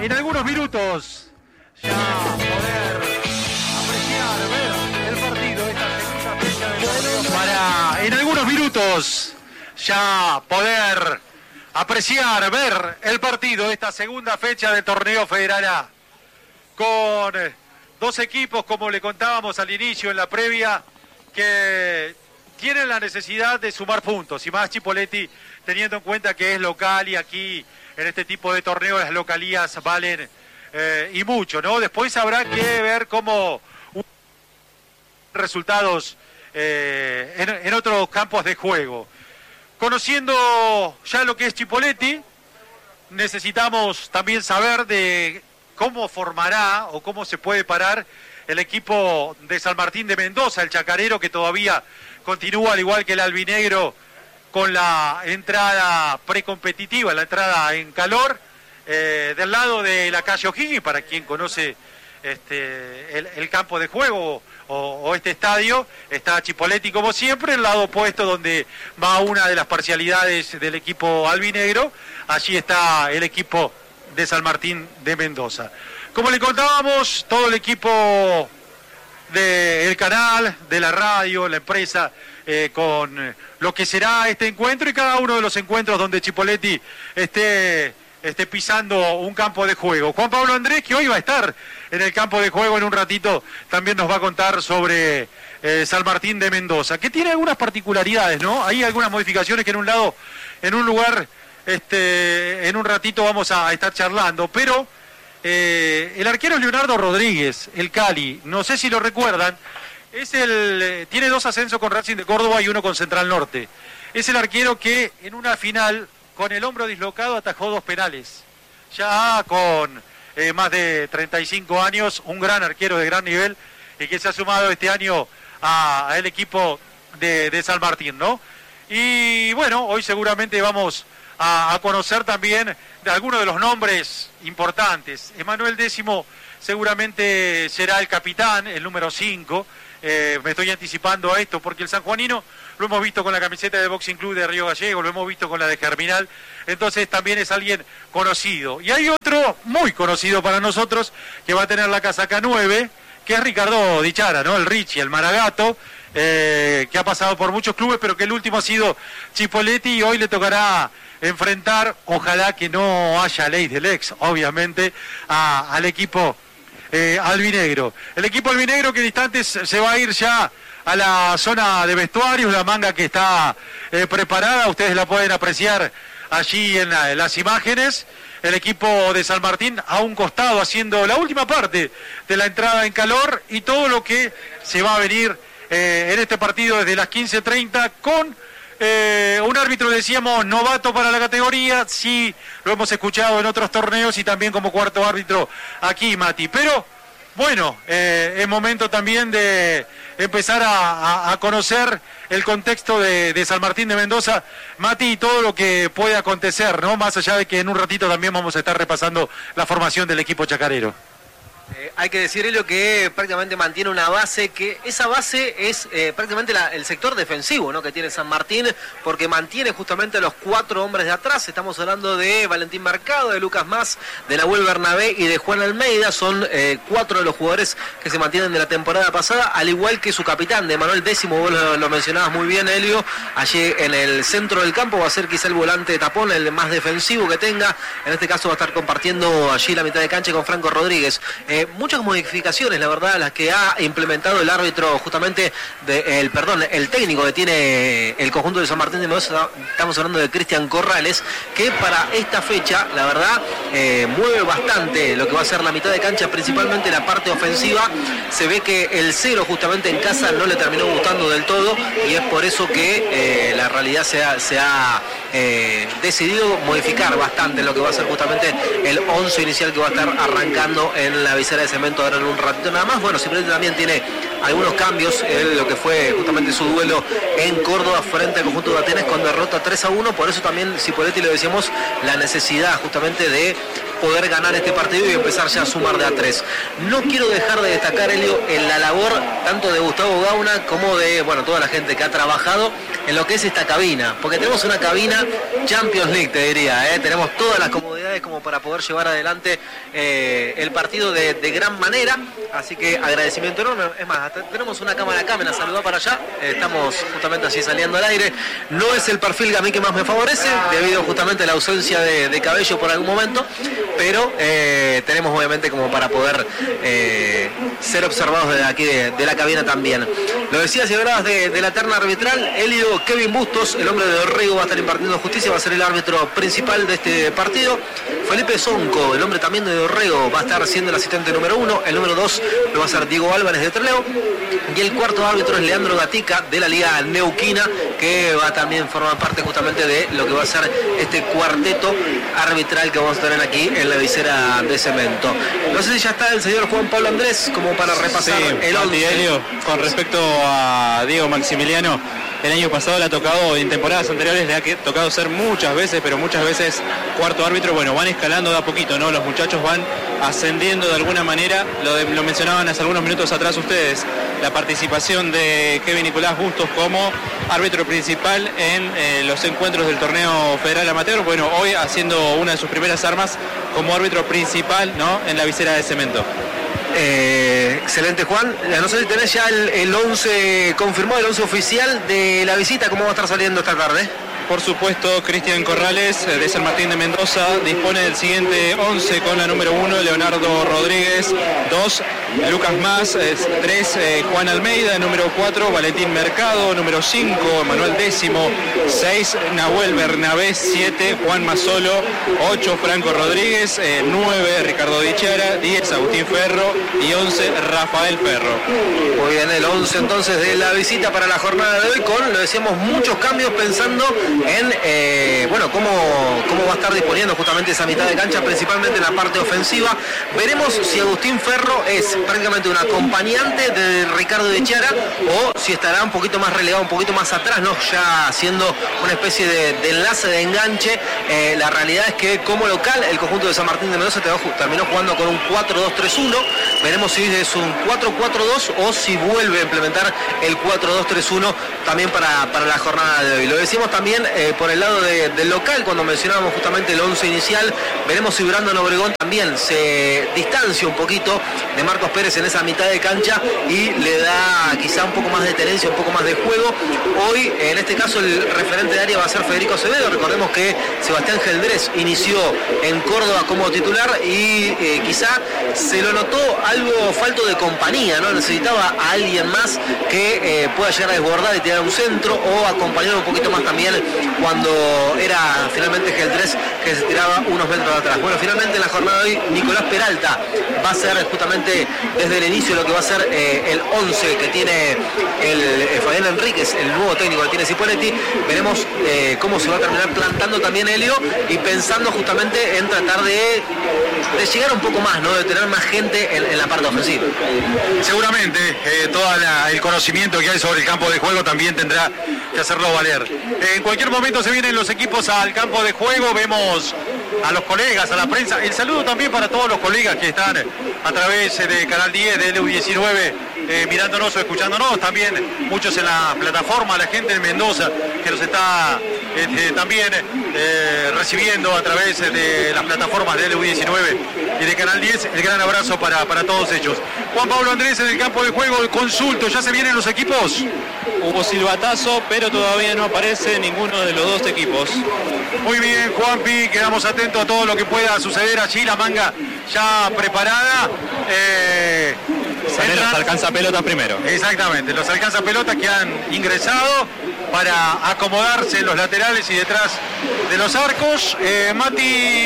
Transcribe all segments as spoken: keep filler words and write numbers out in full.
en algunos minutos ya poder apreciar, ver el partido de esta segunda fecha del torneo. Para en algunos minutos ya poder apreciar, ver el partido de esta segunda fecha del torneo Federal A. Con dos equipos, como le contábamos al inicio en la previa, que tienen la necesidad de sumar puntos, y más Chipoleti teniendo en cuenta que es local y aquí en este tipo de torneos las localías valen eh, y mucho, ¿no? Después habrá que ver cómo un... resultados eh, en, en otros campos de juego. Conociendo ya lo que es Chipoleti, necesitamos también saber de cómo formará o cómo se puede parar el equipo de San Martín de Mendoza, el chacarero, que todavía continúa, al igual que el albinegro, con la entrada precompetitiva, la entrada en calor, eh, del lado de la calle O'Higgins, para quien conoce este, el, el campo de juego o, o este estadio, está Chipoleti como siempre, el lado opuesto donde va una de las parcialidades del equipo albinegro, allí está el equipo de San Martín de Mendoza. Como le contábamos, todo el equipo del canal, de la radio, la empresa, eh, con lo que será este encuentro y cada uno de los encuentros donde Chipoleti esté, esté pisando un campo de juego. Juan Pablo Andrés, que hoy va a estar en el campo de juego en un ratito, también nos va a contar sobre eh, San Martín de Mendoza, que tiene algunas particularidades, ¿no? Hay algunas modificaciones que en un lado, en un lugar, este, en un ratito vamos a estar charlando, pero eh, el arquero es Leonardo Rodríguez, el Cali, no sé si lo recuerdan. Es el, tiene dos ascensos con Racing de Córdoba y uno con Central Norte. Es el arquero que en una final, con el hombro dislocado, atajó dos penales. Ya con eh, más de treinta y cinco años, un gran arquero de gran nivel, y que se ha sumado este año al equipo de, de San Martín, ¿no? Y bueno, hoy seguramente vamos a, a conocer también de algunos de los nombres importantes. Emanuel Décimo seguramente será el capitán, el número cinco. Eh, me estoy anticipando a esto porque el sanjuanino lo hemos visto con la camiseta de Boxing Club de Río Gallego, lo hemos visto con la de Germinal, entonces también es alguien conocido. Y hay otro muy conocido para nosotros que va a tener la casaca nueve, que es Ricardo Dichara, ¿no? El Richie, el Maragato, eh, que ha pasado por muchos clubes, pero que el último ha sido Chipoleti, y hoy le tocará enfrentar, ojalá que no haya ley del ex, obviamente, a, al equipo Eh, albinegro. El equipo albinegro que en instantes se va a ir ya a la zona de vestuarios, la manga que está eh, preparada, ustedes la pueden apreciar allí en, la, en las imágenes. El equipo de San Martín a un costado haciendo la última parte de la entrada en calor y todo lo que se va a venir eh, en este partido desde las quince treinta con Eh, un árbitro, decíamos, novato para la categoría, sí, lo hemos escuchado en otros torneos y también como cuarto árbitro aquí, Mati. Pero, bueno, eh, es momento también de empezar a, a, a conocer el contexto de, de San Martín de Mendoza, Mati, y todo lo que puede acontecer, ¿no? Más allá de que en un ratito también vamos a estar repasando la formación del equipo chacarero. Eh, hay que decirle que prácticamente mantiene una base, que esa base es eh, prácticamente la, el sector defensivo, ¿no?, que tiene San Martín, porque mantiene justamente a los cuatro hombres de atrás. Estamos hablando de Valentín Mercado, de Lucas Más, de Nahuel Bernabé y de Juan Almeida. Son eh, cuatro de los jugadores que se mantienen de la temporada pasada, al igual que su capitán, de Manuel Décimo. Vos lo, lo mencionabas muy bien, Helio. Allí en el centro del campo va a ser quizá el volante de tapón, el más defensivo que tenga. En este caso va a estar compartiendo allí la mitad de cancha con Franco Rodríguez. Eh, muchas modificaciones, la verdad, las que ha implementado el árbitro, justamente, de, el perdón, el técnico que tiene el conjunto de San Martín de Mendoza. Estamos hablando de Cristian Corrales, que para esta fecha, la verdad, eh, mueve bastante lo que va a ser la mitad de cancha, principalmente la parte ofensiva. Se ve que el cero justamente en casa no le terminó gustando del todo, y es por eso que eh, la realidad se ha, se ha eh, decidido modificar bastante lo que va a ser justamente el once inicial que va a estar arrancando en la visera de cemento ahora en un ratito nada más. Bueno, simplemente también tiene algunos cambios en lo que fue justamente su duelo en Córdoba frente al conjunto de Atenas con derrota tres a uno. Por eso también Chipoleti, le decíamos, la necesidad justamente de poder ganar este partido y empezar ya a sumar de a tres. No quiero dejar de destacar, Helio, en la labor tanto de Gustavo Gauna como de, bueno, toda la gente que ha trabajado en lo que es esta cabina, porque tenemos una cabina Champions League, te diría, ¿eh? Tenemos todas las comodidades posibilidades como para poder llevar adelante eh, el partido de, de gran manera, así que agradecimiento enorme. Es más, hasta tenemos una cámara acá, me la saludó para allá, eh, estamos justamente así saliendo al aire. No es el perfil a mí que más me favorece, debido justamente a la ausencia de, de cabello por algún momento, pero eh, tenemos obviamente como para poder eh, ser observados desde aquí de, de la cabina también. Lo decías y hablabas de, de la terna arbitral. Elio Kevin Bustos, el hombre de Dorrego, va a estar impartiendo justicia, va a ser el árbitro principal de este partido. Felipe Sonco, el hombre también de Dorrego, va a estar siendo el asistente número uno. El número dos lo va a ser Diego Álvarez de Trelew. Y el cuarto árbitro es Leandro Gatica de la Liga Neuquina, que va a también formar parte justamente de lo que va a ser este cuarteto arbitral que vamos a tener aquí en la visera de cemento. No sé si ya está el señor Juan Pablo Andrés como para repasar sí, el once. Elio, con respecto a Diego Maximiliano, el año pasado le ha tocado, en temporadas anteriores le ha tocado ser muchas veces, pero muchas veces cuarto árbitro. Bueno, van escalando de a poquito, ¿no? Los muchachos van ascendiendo de alguna manera. Lo, de, lo mencionaban hace algunos minutos atrás ustedes, la participación de Kevin Nicolás Bustos como árbitro principal en eh, los encuentros del torneo federal amateur. Bueno, hoy haciendo una de sus primeras armas como árbitro principal, ¿no?, en la visera de cemento. Eh, excelente, Juan. No sé si tenés ya el, el once confirmado, el once oficial de la visita. ¿Cómo va a estar saliendo esta tarde? Por supuesto, Cristian Corrales de San Martín de Mendoza dispone del siguiente once con la número uno, Leonardo Rodríguez, dos, Lucas Más, tres, eh, Juan Almeida, número cuatro, Valentín Mercado, número cinco, Manuel Décimo, seis, Nahuel Bernabé, siete, Juan Mazzolo, ocho, Franco Rodríguez, eh, nueve, Ricardo Dichara, diez, Agustín Ferro y once, Rafael Ferro. Muy bien, el once entonces de la visita para la jornada de hoy con, lo decíamos, muchos cambios pensando en eh, bueno, cómo, cómo va a estar disponiendo justamente esa mitad de cancha, principalmente en la parte ofensiva. Veremos si Agustín Ferro es prácticamente un acompañante de Ricardo Dichara o si estará un poquito más relegado, un poquito más atrás, ¿no?, ya haciendo una especie de, de enlace, de enganche. Eh, la realidad es que como local el conjunto de San Martín de Mendoza terminó jugando con un cuatro dos tres uno. Veremos si es un cuatro cuatro dos o si vuelve a implementar el cuatro dos tres uno también para, para la jornada de hoy. Lo decimos también eh, por el lado de, del local, cuando mencionábamos justamente el once inicial. Veremos si Brandon Obregón también se distancia un poquito de Marcos Pérez en esa mitad de cancha y le da quizá un poco más de tenencia, un poco más de juego. Hoy, en este caso, el referente de área va a ser Federico Acevedo. Recordemos que Sebastián Geldrés inició en Córdoba como titular y eh, quizá se lo notó algo falto de compañía, ¿no? Necesitaba a alguien más que eh, pueda llegar a desbordar y tirar un centro o acompañar un poquito más también cuando era finalmente Geldrés que se tiraba unos metros atrás. Bueno, finalmente en la jornada de hoy Nicolás Peralta va a ser justamente desde el inicio lo que va a ser eh, el once que tiene el eh, Fabián Enríquez, el nuevo técnico que tiene Cipoletti. Veremos eh, cómo se va a terminar plantando también Elio y pensando justamente en tratar de, de llegar un poco más, ¿no?, de tener más gente en, en la parte ofensiva. Seguramente eh, todo el conocimiento que hay sobre el campo de juego también tendrá que hacerlo valer. Eh, en cualquier momento se vienen los equipos al campo de juego, vemos a los colegas, a la prensa. El saludo también para todos los colegas que están a través de Canal diez, de L U diecinueve, eh, mirándonos o escuchándonos. También muchos en la plataforma, la gente en Mendoza que nos está eh, también eh, recibiendo a través de las plataformas de L U diecinueve y de Canal diez. El gran abrazo para, para todos ellos. Juan Pablo Andrés en el campo de juego, el consulto, ¿ya se vienen los equipos? Hubo silbatazo, pero todavía no aparece ninguno de los dos equipos. Muy bien, Juanpi, quedamos atentos a todo lo que pueda suceder allí, la manga ya preparada. Eh, Salen los alcanzapelotas primero. Exactamente, los alcanzapelotas que han ingresado para acomodarse en los laterales y detrás de los arcos. Eh, Mati,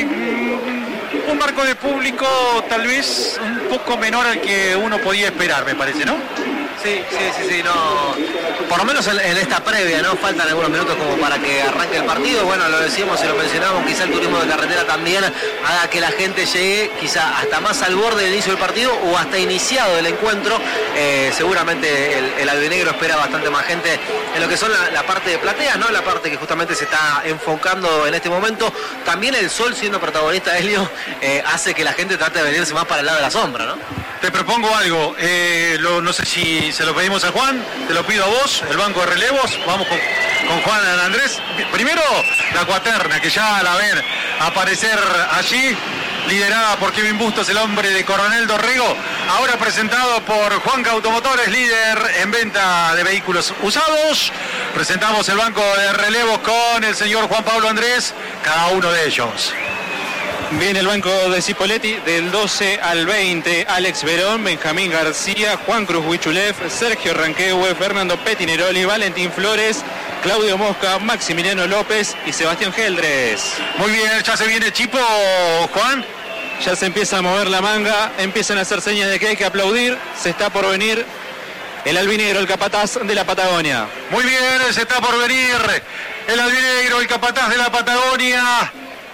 un marco de público tal vez un poco menor al que uno podía esperar, me parece, ¿no? Sí, sí, sí, sí, no. Por lo menos en, en esta previa, ¿no? Faltan algunos minutos como para que arranque el partido. Bueno, lo decíamos y lo mencionábamos, quizá el turismo de carretera también haga que la gente llegue quizá hasta más al borde del inicio del partido o hasta iniciado el encuentro. Eh, seguramente el, el albinegro espera bastante más gente en lo que son la, la parte de plateas, ¿no? La parte que justamente se está enfocando en este momento. También el sol, siendo protagonista, Elio, eh, hace que la gente trate de venirse más para el lado de la sombra, ¿no? te propongo algo, eh, lo, no sé si se lo pedimos a Juan, te lo pido a vos, el banco de relevos, vamos con, con Juan Andrés. Primero la cuaterna, que ya la ven aparecer allí, liderada por Kevin Bustos, el hombre de Coronel Dorrego, ahora presentado por Juanca Automotores, líder en venta de vehículos usados. Presentamos el banco de relevos con el señor Juan Pablo Andrés, cada uno de ellos. Viene el banco de Cipolletti del doce al veinte, Alex Verón, Benjamín García, Juan Cruz Huichulev, Sergio Ranquehue, Fernando Petineroli, Valentín Flores, Claudio Mosca, Maximiliano López y Sebastián Geldres. Muy bien, ya se viene Chipo, Juan. Ya se empieza a mover la manga, empiezan a hacer señas de que hay que aplaudir, se está por venir el albinegro, el capataz de la Patagonia. Muy bien, se está por venir el albinegro, el capataz de la Patagonia,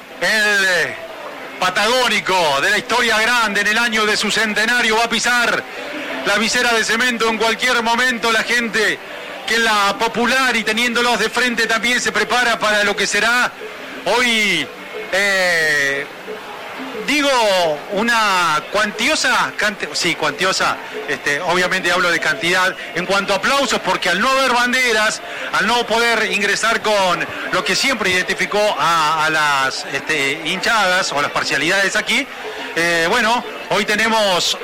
el patagónico de la historia grande en el año de su centenario, va a pisar la visera de cemento en cualquier momento. La gente que es la popular y teniéndolos de frente también se prepara para lo que será hoy, eh, digo, una cuantiosa, cante, sí, cuantiosa, este, obviamente hablo de cantidad en cuanto a aplausos, porque al no haber banderas, al no poder ingresar con lo que siempre identificó a, a las este, hinchadas o las parcialidades aquí, eh, bueno, hoy tenemos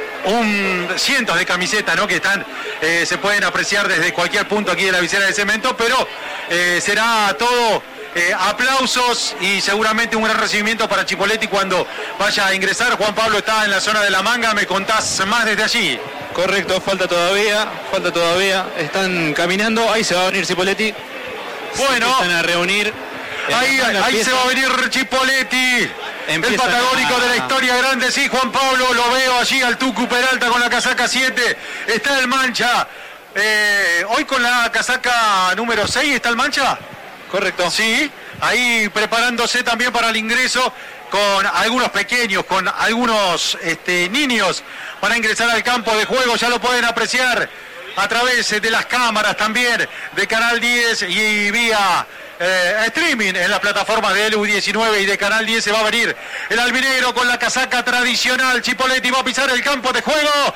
un cientos de camisetas, ¿no?, que están, eh, se pueden apreciar desde cualquier punto aquí de la visera de cemento, pero eh, será todo Eh, aplausos y seguramente un gran recibimiento para Cipolletti cuando vaya a ingresar. Juan Pablo está en la zona de la manga, me contás más desde allí. Correcto, falta todavía, falta todavía, están caminando, ahí se va a venir Cipolletti. Bueno, se empiezan a reunir. Ahí, ahí se va a venir Cipolletti, el patagónico a... de la historia grande, sí, Juan Pablo, lo veo allí al Tucu Peralta con la casaca siete, está el Mancha, eh, hoy con la casaca número seis está el Mancha. Correcto. Sí, ahí preparándose también para el ingreso con algunos pequeños, con algunos este, niños para ingresar al campo de juego. Ya lo pueden apreciar a través de las cámaras también de Canal diez y vía eh, streaming en las plataformas de L U diecinueve y de Canal diez. Se va a venir el albinegro con la casaca tradicional. Cipolletti va a pisar el campo de juego.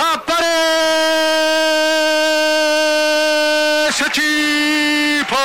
¡Aparece Chipo!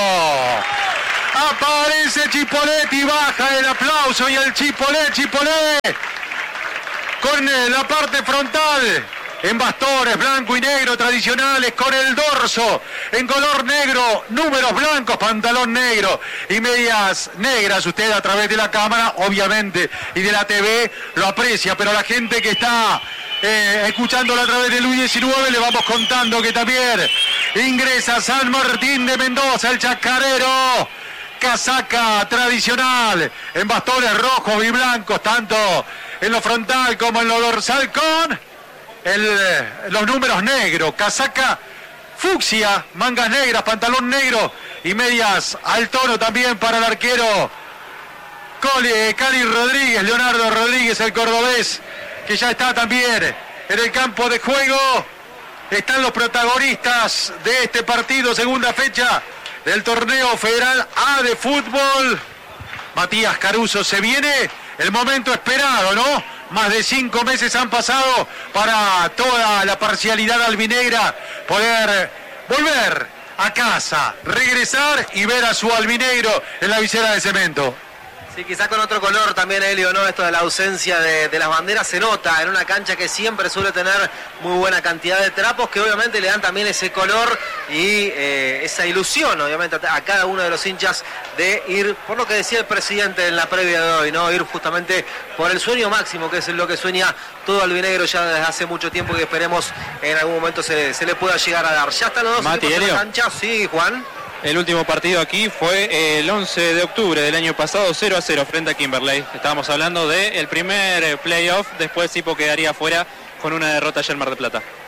Aparece Cipolletti, baja el aplauso y el Chipolé, Chipolé con la parte frontal en bastones blanco y negro tradicionales, con el dorso en color negro, números blancos, pantalón negro y medias negras. Usted a través de la cámara, obviamente, y de la T V lo aprecia, pero la gente que está eh, escuchándolo a través del U diecinueve le vamos contando que también ingresa San Martín de Mendoza, el chacarero. Casaca tradicional en bastones rojos y blancos, tanto en lo frontal como en lo dorsal, con el, los números negros. Casaca fucsia, mangas negras, pantalón negro y medias al tono también para el arquero Coli, Cali Rodríguez, Leonardo Rodríguez, el cordobés, que ya está también en el campo de juego. Están los protagonistas de este partido, segunda fecha del torneo federal A de fútbol. Matías Caruso, se viene el momento esperado, ¿no? Más de cinco meses han pasado para toda la parcialidad albinegra poder volver a casa, regresar y ver a su albinegro en la visera de cemento. Sí, quizás con otro color también, Helio, ¿no? Esto de la ausencia de, de las banderas se nota en una cancha que siempre suele tener muy buena cantidad de trapos, que obviamente le dan también ese color y eh, esa ilusión, obviamente, a, a cada uno de los hinchas de ir, por lo que decía el presidente en la previa de hoy, ¿no? Ir justamente por el sueño máximo, que es lo que sueña todo albinegro ya desde hace mucho tiempo y que esperemos en algún momento se, se le pueda llegar a dar. Ya están los dos Mati, equipos en la cancha, sí, Juan. El último partido aquí fue el once de octubre del año pasado, cero a cero frente a Kimberley. Estábamos hablando del primer playoff, después Cipo quedaría fuera con una derrota allá en Mar del Plata.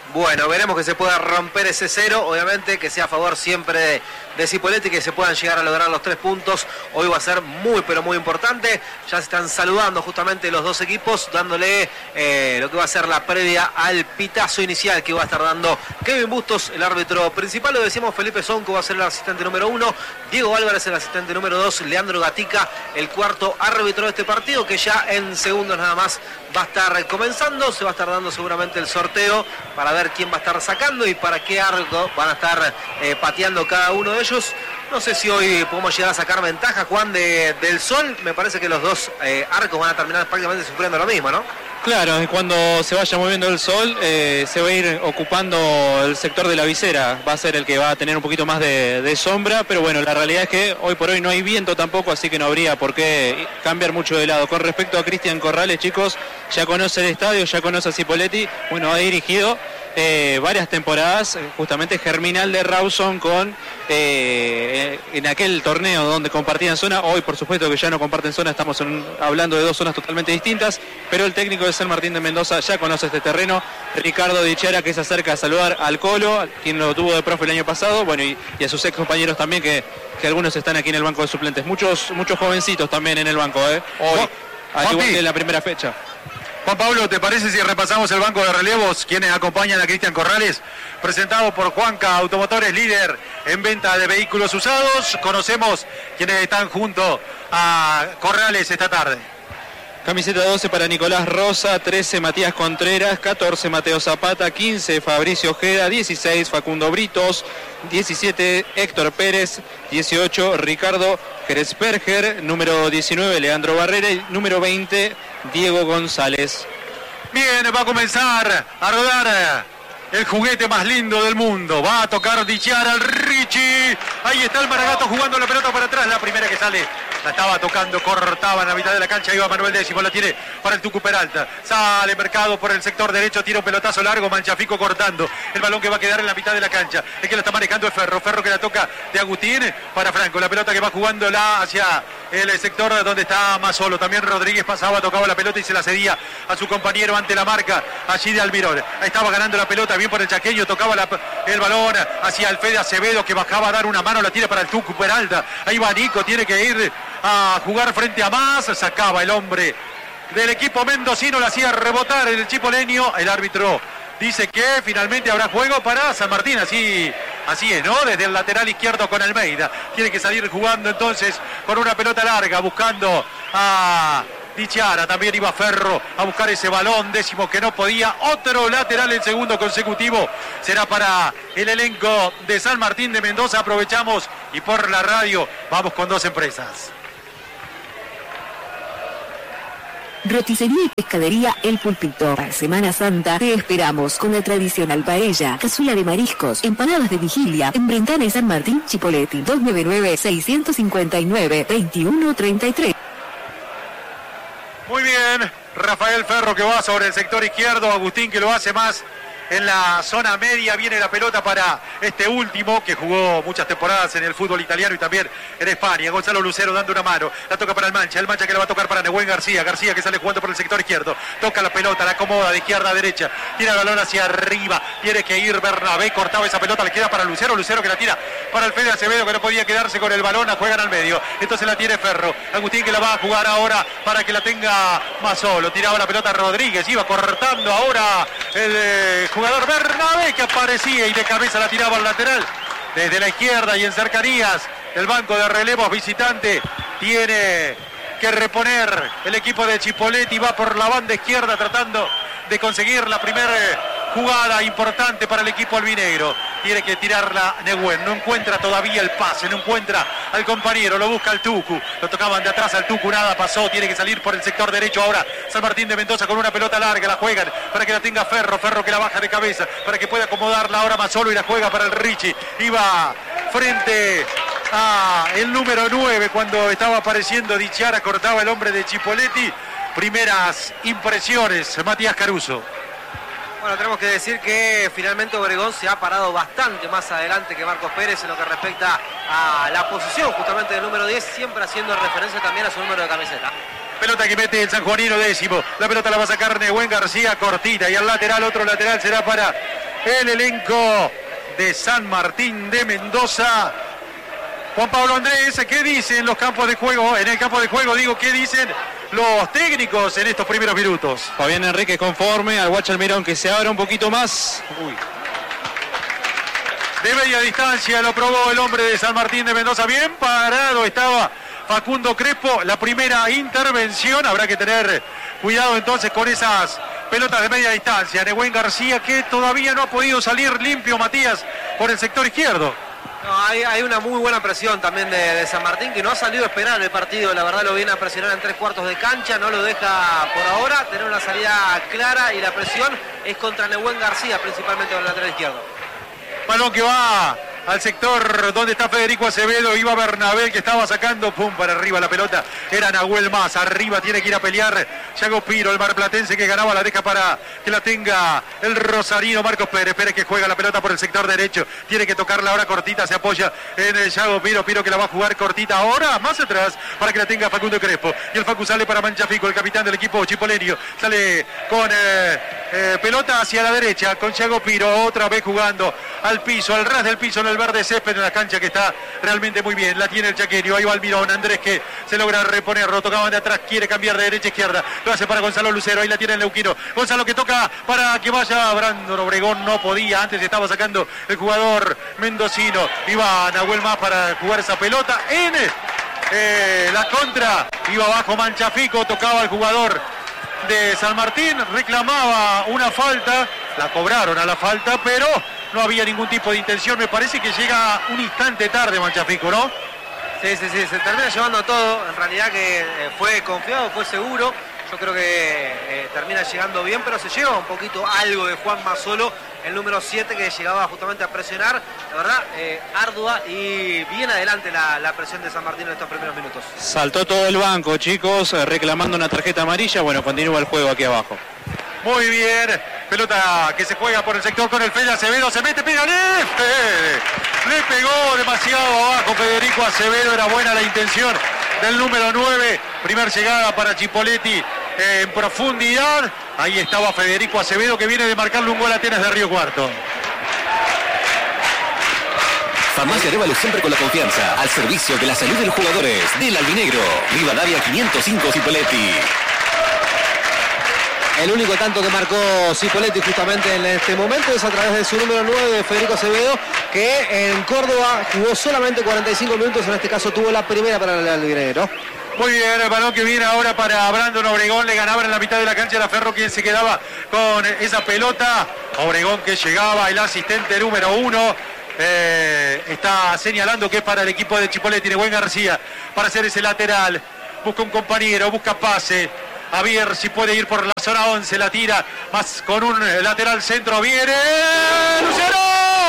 Bueno, veremos que se pueda romper ese cero, obviamente que sea a favor siempre de, de Cipolletti, que se puedan llegar a lograr los tres puntos. Hoy va a ser muy pero muy importante. Ya se están saludando justamente los dos equipos, dándole eh, lo que va a ser la previa al pitazo inicial que va a estar dando Kevin Bustos, el árbitro principal. Lo decimos, Felipe Sonco va a ser el asistente número uno, Diego Álvarez el asistente número dos, Leandro Gatica el cuarto árbitro de este partido, que ya en segundos nada más va a estar comenzando. Se va a estar dando seguramente el sorteo para ver quién va a estar sacando y para qué arco van a estar eh, pateando cada uno de ellos. No sé si hoy podemos llegar a sacar ventaja, Juan, de, del Sol. Me parece que los dos eh, arcos van a terminar prácticamente sufriendo lo mismo, ¿no? Claro, cuando se vaya moviendo el sol, eh, se va a ir ocupando el sector de la visera. Va a ser el que va a tener un poquito más de, de sombra, pero bueno, la realidad es que hoy por hoy no hay viento tampoco, así que no habría por qué cambiar mucho de lado. Con respecto a Cristian Corrales, chicos, ya conoce el estadio, ya conoce a Cipolletti. Bueno, ha dirigido Eh, varias temporadas, justamente Germinal de Rawson con eh, en aquel torneo donde compartían zona. Hoy por supuesto que ya no comparten zona, estamos en, hablando de dos zonas totalmente distintas, pero el técnico de San Martín de Mendoza ya conoce este terreno. Ricardo Dichara, que se acerca a saludar al Colo, quien lo tuvo de profe el año pasado, bueno, y, y a sus ex compañeros también, que, que algunos están aquí en el banco de suplentes, muchos, muchos jovencitos también en el banco, ¿eh? Hoy, al igual que en la primera fecha. Juan Pablo, ¿te parece si repasamos el banco de relevos, quienes acompañan a Cristian Corrales? Presentado por Juanca Automotores, líder en venta de vehículos usados. Conocemos quienes están junto a Corrales esta tarde. Camiseta doce para Nicolás Rosa, trece Matías Contreras, catorce Mateo Zapata, quince Fabricio Ojeda, dieciséis Facundo Britos, diecisiete Héctor Pérez, dieciocho Ricardo Geresperger, número diecinueve Leandro Barrera y número veinte Diego González. Bien, va a comenzar a rodar el juguete más lindo del mundo. Va a tocar Dichara al Richie. Ahí está el Maragato jugando la pelota para atrás. La primera que sale la estaba tocando, cortaba en la mitad de la cancha. Iba Manuel Décimo, la tiene para el Tucu Peralta. Sale Mercado por el sector derecho, tira un pelotazo largo. Manchafico cortando el balón que va a quedar en la mitad de la cancha. El que la está manejando es Ferro. Ferro que la toca de Agustín para Franco. La pelota que va jugándola hacia el sector donde está más solo. También Rodríguez pasaba, tocaba la pelota y se la cedía a su compañero ante la marca allí de Almirón. Ahí estaba ganando la pelota bien por el chaqueño, tocaba la, el balón hacia Alfede Acevedo, que bajaba a dar una mano, la tira para el Tucu Peralta. Ahí va Nico, tiene que ir a jugar frente a más. Sacaba el hombre del equipo mendocino, la hacía rebotar el chipoleño. El árbitro dice que finalmente habrá juego para San Martín. Así, así es, ¿no? Desde el lateral izquierdo con Almeida. Tiene que salir jugando entonces con una pelota larga, buscando a Dichara. También iba Ferro a buscar ese balón. Décimo que no podía. Otro lateral, el segundo consecutivo será para el elenco de San Martín de Mendoza. Aprovechamos y por la radio vamos con dos empresas. Roticería y pescadería El Pulpito. Para Semana Santa te esperamos con la tradicional paella, cazuela de mariscos, empanadas de vigilia en Brentana y San Martín, Cipolletti. dos nueve nueve, seis cinco nueve, dos uno tres tres. Muy bien, Rafael Ferro que va sobre el sector izquierdo, Agustín que lo hace más en la zona media. Viene la pelota para este último que jugó muchas temporadas en el fútbol italiano y también en España. Gonzalo Lucero dando una mano, la toca para el Mancha, el Mancha que la va a tocar para Nehuen García, García que sale jugando por el sector izquierdo, toca la pelota, la acomoda de izquierda a derecha, tira el balón hacia arriba, tiene que ir Bernabé, cortaba esa pelota, le queda para Lucero, Lucero que la tira para el Fede Acevedo, que no podía quedarse con el balón, la juegan al medio, entonces la tiene Ferro, Agustín que la va a jugar ahora para que la tenga más solo, tiraba la pelota Rodríguez, iba cortando ahora el eh, jugador Bernabé que aparecía y de cabeza la tiraba al lateral desde la izquierda y en cercanías del banco de relevos visitante. Tiene que reponer el equipo de Cipolletti, va por la banda izquierda tratando de conseguir la primera jugada importante para el equipo albinegro. Tiene que tirarla Nehuen, no encuentra todavía el pase, no encuentra al compañero, lo busca el Tucu, lo tocaban de atrás al Tucu, nada pasó, tiene que salir por el sector derecho ahora San Martín de Mendoza con una pelota larga, la juegan para que la tenga Ferro, Ferro que la baja de cabeza, para que pueda acomodarla ahora más solo y la juega para el Richie, iba frente a el número nueve cuando estaba apareciendo Dichara, cortaba el hombre de Cipolletti. Primeras impresiones, Matías Caruso. Bueno, tenemos que decir que finalmente Obregón se ha parado bastante más adelante que Marcos Pérez en lo que respecta a la posición justamente del número diez, siempre haciendo referencia también a su número de camiseta. Pelota que mete el sanjuanino Décimo, la pelota la va a sacar Nehuen García cortita y al lateral, otro lateral será para el elenco de San Martín de Mendoza. Juan Pablo Andrés, ¿qué dicen los campos de juego? En el campo de juego, digo, ¿qué dicen los técnicos en estos primeros minutos? Fabián Enrique conforme, al Guacho Almirón que se abra un poquito más. Uy. De media distancia lo probó el hombre de San Martín de Mendoza. Bien parado estaba Facundo Crespo. La primera intervención. Habrá que tener cuidado entonces con esas pelotas de media distancia. Nehuen García, que todavía no ha podido salir limpio, Matías, por el sector izquierdo. No, hay, hay una muy buena presión también de, de San Martín, que no ha salido a esperar el partido. La verdad lo viene a presionar en tres cuartos de cancha, no lo deja por ahora tener una salida clara, y la presión es contra Nehuen García, principalmente con el lateral izquierdo. Balón que va al sector donde está Federico Acevedo, iba Bernabé que estaba sacando, pum, para arriba la pelota, era Nahuel Más, arriba tiene que ir a pelear Yago Piro, el marplatense que ganaba, la deja para que la tenga el rosarino Marcos Pérez, Pérez que juega la pelota por el sector derecho, tiene que tocarla ahora cortita, se apoya en el Yago Piro, Piro que la va a jugar cortita ahora, más atrás, para que la tenga Facundo Crespo, y el Facu sale para Manchafico, el capitán del equipo chipoleño, sale con eh, eh, pelota hacia la derecha, con Yago Piro, otra vez jugando al piso, al ras del piso en el verde césped, en la cancha que está realmente muy bien, la tiene el chaqueño, ahí va Almirón, Andrés que se logra reponerlo, tocaban de atrás, quiere cambiar de derecha a izquierda, lo hace para Gonzalo Lucero, ahí la tiene el Neuquino, Gonzalo que toca para que vaya Brandon Obregón, no podía, antes estaba sacando el jugador mendocino, iba Nahuel Más para jugar esa pelota en eh, la contra, iba abajo Manchafico, tocaba el jugador de San Martín, reclamaba una falta, la cobraron a la falta, pero no había ningún tipo de intención. Me parece que llega un instante tarde Manchafico, ¿no? Sí, sí, sí, se termina llevando todo. En realidad que eh, fue confiado, fue seguro. Yo creo que eh, termina llegando bien, pero se lleva un poquito algo de Juan Masolo, el número siete, que llegaba justamente a presionar. La verdad, eh, ardua y bien adelante la, la presión de San Martín en estos primeros minutos. Saltó todo el banco, chicos, reclamando una tarjeta amarilla. Bueno, continúa el juego aquí abajo. Muy bien, pelota que se juega por el sector con el Fede Acevedo, se mete, pega, le, le pegó demasiado abajo Federico Acevedo, era buena la intención del número nueve, primer llegada para Chipoletti eh, en profundidad, ahí estaba Federico Acevedo que viene de marcarle un gol a Atenas de Río Cuarto. Farmacia Arévalo, siempre con la confianza, al servicio de la salud de los jugadores, del albinegro, Rivadavia quinientos cinco Chipoletti. El único tanto que marcó Cipoletti justamente en este momento es a través de su número nueve, Federico Acevedo, que en Córdoba jugó solamente cuarenta y cinco minutos, en este caso tuvo la primera para el albinegro. Muy bien, el balón que viene ahora para Brandon Obregón, le ganaba en la mitad de la cancha, era Ferro quien se quedaba con esa pelota. Obregón que llegaba, el asistente número uno, eh, está señalando que es para el equipo de Chipoletti, Nehuen García, para hacer ese lateral, busca un compañero, busca pase. A ver si puede ir por la zona once, la tira más con un lateral centro, viene Lucero,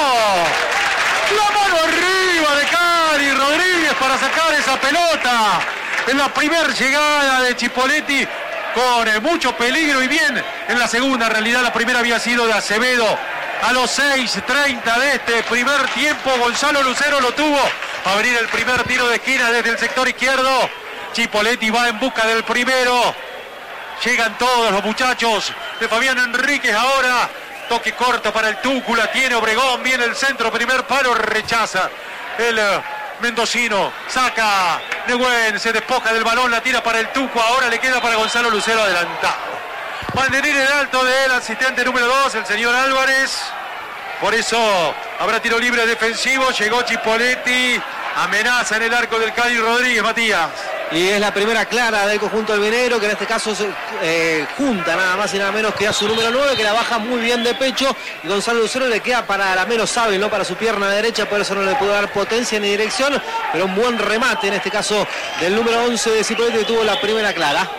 la mano arriba de Cari Rodríguez para sacar esa pelota en la primera llegada de Chipoletti con eh, mucho peligro, y bien en la segunda, en realidad la primera había sido de Acevedo. A los seis treinta de este primer tiempo, Gonzalo Lucero lo tuvo a abrir el primer tiro de esquina desde el sector izquierdo. Chipoletti va en busca del primero. Llegan todos los muchachos de Fabián Enríquez ahora. Toque corto para el Tucu, la tiene Obregón, viene el centro, primer palo, rechaza el uh, mendocino. Saca Nehuen, se despoja del balón, la tira para el Tucu, ahora le queda para Gonzalo Lucero adelantado. Banderín en alto del asistente número dos, el señor Álvarez. Por eso habrá tiro libre defensivo, llegó Chipoletti, amenaza en el arco del Cali Rodríguez, Matías. Y es la primera clara del conjunto albinegro, que en este caso eh, junta nada más y nada menos que a su número nueve, que la baja muy bien de pecho, y Gonzalo Lucero le queda para la menos hábil, ¿no? Para su pierna derecha, por eso no le pudo dar potencia ni dirección, pero un buen remate en este caso del número once de Cipoletti, que tuvo la primera clara.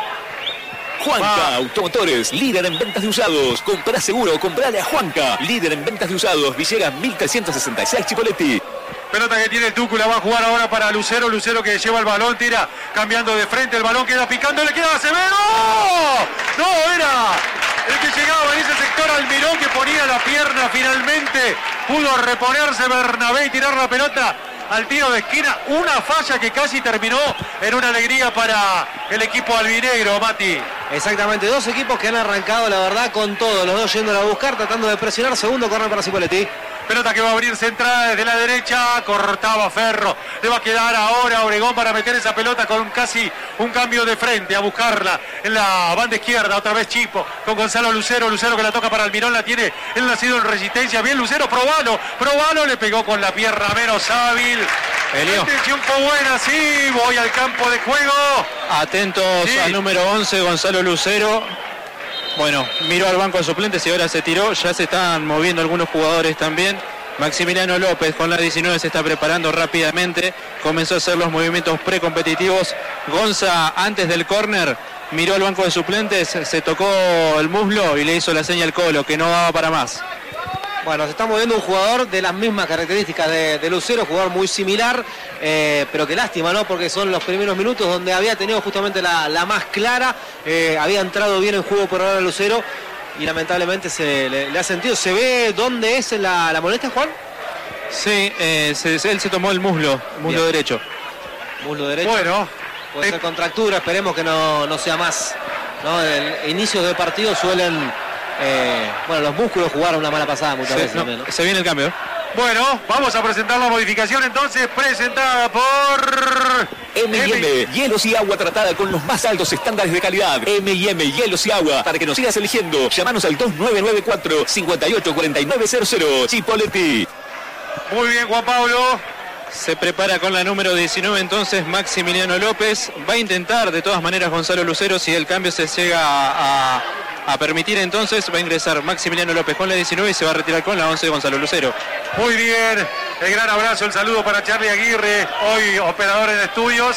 Juanca Automotores, líder en ventas de usados. Comprá seguro, comprale a Juanca, líder en ventas de usados. Villegas mil trescientos sesenta y seis Chipoletti. Pelota que tiene el Tucu, la va a jugar ahora para Lucero. Lucero que lleva el balón, tira cambiando de frente. El balón queda picando, le queda a Acevedo. No, era el que llegaba en ese sector, Almirón, que ponía la pierna finalmente. Pudo reponerse Bernabé y tirar la pelota al tiro de esquina, una falla que casi terminó en una alegría para el equipo albinegro, Mati. Exactamente, dos equipos que han arrancado, la verdad, con todo, los dos yendo a buscar, tratando de presionar. Segundo córner para Cipolletti. Pelota que va a abrir centrada desde la derecha, cortaba Ferro, le va a quedar ahora a Obregón para meter esa pelota con casi un cambio de frente, a buscarla en la banda izquierda, otra vez Chipo, con Gonzalo Lucero, Lucero que la toca para Almirón, la tiene, él nacido en Resistencia, bien Lucero, probalo, probalo, le pegó con la pierna menos hábil. Elio. Atención, fue buena, sí, voy al campo de juego. Atentos Sí. al número once, Gonzalo Lucero. Bueno, miró al banco de suplentes y ahora se tiró. Ya se están moviendo algunos jugadores también. Maximiliano López con la diecinueve se está preparando rápidamente. Comenzó a hacer los movimientos precompetitivos. Gonza, antes del córner, miró al banco de suplentes, se tocó el muslo y le hizo la seña al Colo, que no daba para más. Bueno, se está moviendo un jugador de las mismas características de, de Lucero, jugador muy similar, eh, pero qué lástima, ¿no? Porque son los primeros minutos donde había tenido justamente la, la más clara, eh, había entrado bien en juego por ahora Lucero y lamentablemente se le, le ha sentido. ¿Se ve dónde es la, la molestia, Juan? Sí, eh, se, él se tomó el muslo, el muslo Bien. derecho. Muslo derecho. Bueno, Puede eh, ser contractura, esperemos que no, no sea más, ¿no? En inicios de partido suelen, eh, bueno, los músculos jugar una mala pasada muchas Se, veces no, también, ¿no? se viene el cambio. bueno, vamos a presentar la modificación entonces, presentada por M y M, hielos y agua tratada con los más altos estándares de calidad. M y M, hielos y agua. Para que nos sigas eligiendo, llámanos al dos nueve nueve cuatro, cinco ocho cuatro nueve cero cero. Chipolletti. Muy bien, Juan Pablo. Se prepara con la número diecinueve entonces Maximiliano López. Va a intentar de todas maneras Gonzalo Lucero, si el cambio se llega a, a, a permitir entonces, va a ingresar Maximiliano López con la diecinueve y se va a retirar con la once Gonzalo Lucero. Muy bien, el gran abrazo, el saludo para Charlie Aguirre, hoy operador en estudios.